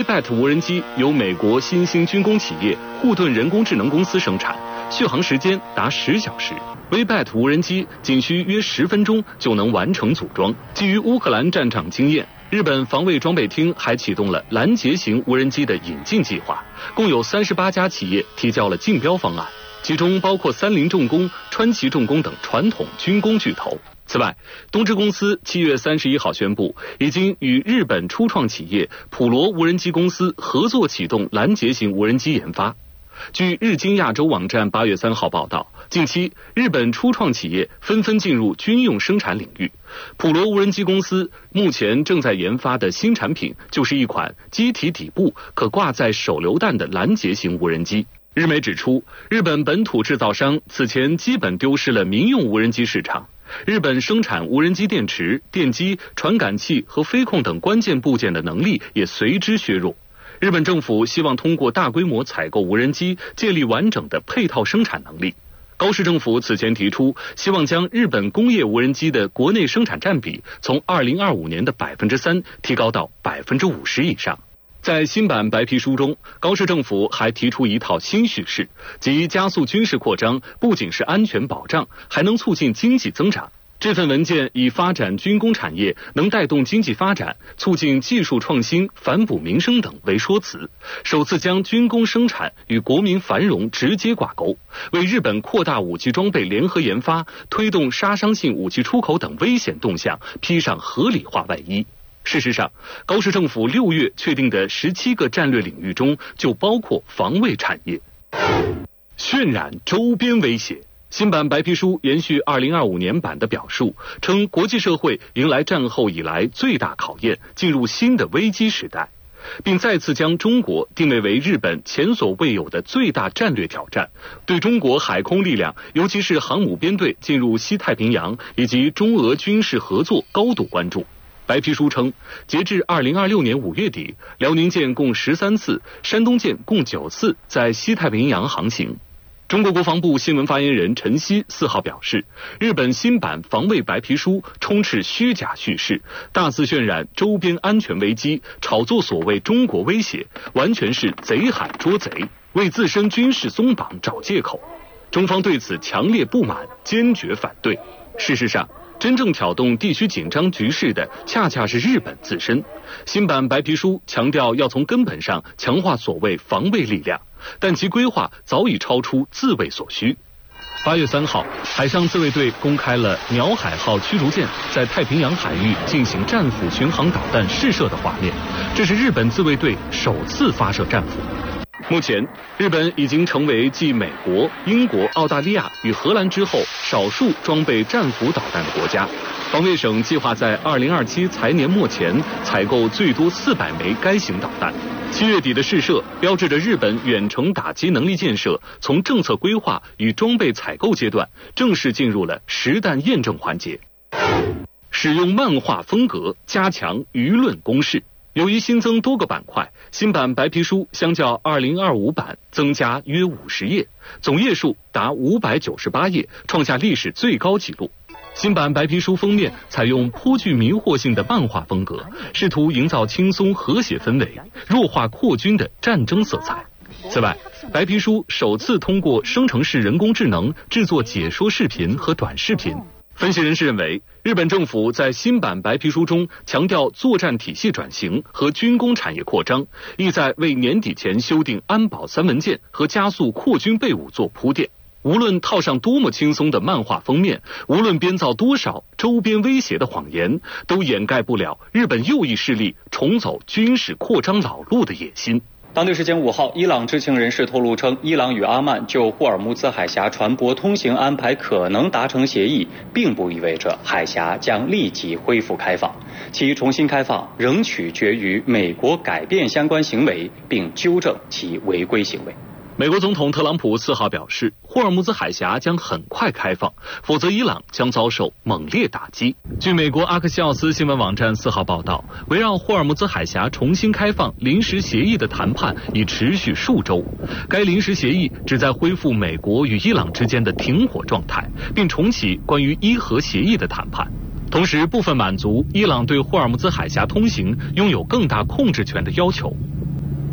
Waybat 无人机由美国新兴军工企业护盾人工智能公司生产，续航时间达10小时。Waybat 无人机仅需约10分钟就能完成组装。基于乌克兰战场经验，日本防卫装备厅还启动了拦截型无人机的引进计划，共有38家企业提交了竞标方案，其中包括三菱重工、川崎重工等传统军工巨头。此外，东芝公司7月31号宣布，已经与日本初创企业普罗无人机公司合作启动拦截型无人机研发。据日经亚洲网站8月3号报道，近期日本初创企业纷纷进入军用生产领域。普罗无人机公司目前正在研发的新产品就是一款机体底部可挂在手榴弹的拦截型无人机。日媒指出，日本本土制造商此前基本丢失了民用无人机市场。日本生产无人机电池、电机、传感器和飞控等关键部件的能力也随之削弱。日本政府希望通过大规模采购无人机，建立完整的配套生产能力。高市政府此前提出，希望将日本工业无人机的国内生产占比从2025年的3%提高到50%以上。在新版白皮书中，高市政府还提出一套新叙事，即加速军事扩张不仅是安全保障，还能促进经济增长。这份文件以发展军工产业能带动经济发展、促进技术创新、反哺民生等为说辞，首次将军工生产与国民繁荣直接挂钩，为日本扩大武器装备联合研发、推动杀伤性武器出口等危险动向披上合理化外衣。事实上，高市政府6月确定的17个战略领域中就包括防卫产业。渲染周边威胁。新版白皮书延续2025年版的表述，称国际社会迎来战后以来最大考验，进入新的危机时代，并再次将中国定位为日本前所未有的最大战略挑战，对中国海空力量，尤其是航母编队进入西太平洋以及中俄军事合作高度关注。白皮书称，截至2026年5月底，辽宁舰共13次，山东舰共9次在西太平洋航行。中国国防部新闻发言人陈希4号表示，日本新版防卫白皮书充斥虚假叙事，大肆渲染周边安全危机，炒作所谓中国威胁，完全是贼喊捉贼，为自身军事松绑找借口。中方对此强烈不满，坚决反对。事实上，真正挑动地区紧张局势的恰恰是日本自身。新版白皮书强调要从根本上强化所谓防卫力量，但其规划早已超出自卫所需。8月3号，海上自卫队公开了鸟海号驱逐舰在太平洋海域进行战斧巡航导弹试射的画面，这是日本自卫队首次发射战斧。目前，日本已经成为继美国、英国、澳大利亚与荷兰之后，少数装备战斧导弹的国家。防卫省计划在2027财年末前采购最多400枚该型导弹。7月底的试射，标志着日本远程打击能力建设从政策规划与装备采购阶段，正式进入了实弹验证环节。使用漫画风格，加强舆论攻势。由于新增多个板块，新版白皮书相较2025版增加约50页，总页数达598页，创下历史最高纪录。新版白皮书封面采用颇具迷惑性的漫画风格，试图营造轻松和谐氛围，弱化扩军的战争色彩。此外，白皮书首次通过生成式人工智能制作解说视频和短视频。分析人士认为，日本政府在新版白皮书中强调作战体系转型和军工产业扩张，意在为年底前修订安保3文件和加速扩军备武做铺垫。无论套上多么轻松的漫画封面，无论编造多少周边威胁的谎言，都掩盖不了日本右翼势力重走军事扩张老路的野心。 当地时间5号，伊朗知情人士透露称，伊朗与阿曼就霍尔木兹海峡船舶通行安排可能达成协议，并不意味着海峡将立即恢复开放。其重新开放仍取决于美国改变相关行为，并纠正其违规行为。 美国总统特朗普4号表示，霍尔木兹海峡将很快开放，否则伊朗将遭受猛烈打击。据美国阿克西奥斯新闻网站4号报道，围绕霍尔木兹海峡重新开放临时协议的谈判已持续数周。该临时协议旨在恢复美国与伊朗之间的停火状态，并重启关于伊核协议的谈判。同时，部分满足伊朗对霍尔木兹海峡通行拥有更大控制权的要求。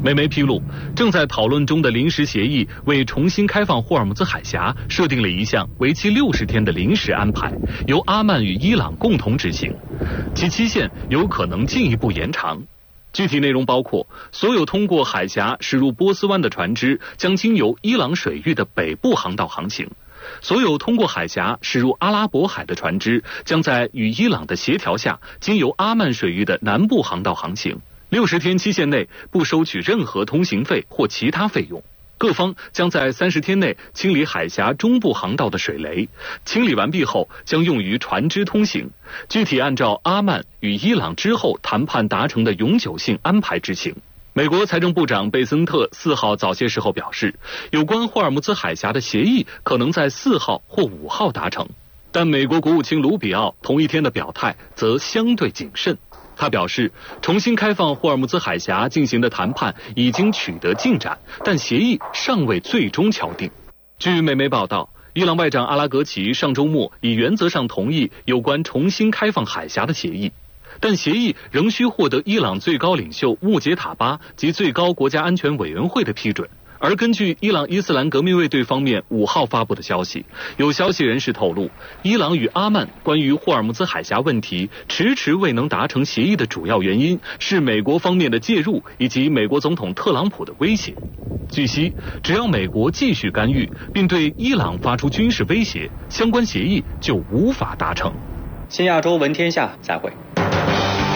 美媒披露，正在讨论中的临时协议为重新开放霍尔木兹海峡设定了一项为期60天的临时安排，由阿曼与伊朗共同执行，其期限有可能进一步延长。具体内容包括，所有通过海峡驶入波斯湾的船只将经由伊朗水域的北部航道航行，所有通过海峡驶入阿拉伯海的船只将在与伊朗的协调下经由阿曼水域的南部航道航行，60天期限内不收取任何通行费或其他费用。各方将在30天内清理海峡中部航道的水雷，清理完毕后将用于船只通行，具体按照阿曼与伊朗之后谈判达成的永久性安排执行。美国财政部长贝森特4号早些时候表示，有关霍尔木兹海峡的协议可能在4号或5号达成，但美国国务卿卢比奥同一天的表态则相对谨慎。他表示，重新开放霍尔木兹海峡进行的谈判已经取得进展，但协议尚未最终敲定。据美媒报道，伊朗外长阿拉格齐上周末已原则上同意有关重新开放海峡的协议，但协议仍需获得伊朗最高领袖穆杰塔巴及最高国家安全委员会的批准。而根据伊朗伊斯兰革命卫队方面5号发布的消息，有消息人士透露，伊朗与阿曼关于霍尔木兹海峡问题迟迟未能达成协议的主要原因是美国方面的介入以及美国总统特朗普的威胁。据悉，只要美国继续干预并对伊朗发出军事威胁，相关协议就无法达成。 新亚洲闻天下，再会。